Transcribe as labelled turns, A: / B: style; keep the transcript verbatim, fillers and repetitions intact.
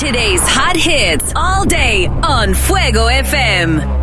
A: Today's hot hits all day on Fuego F M.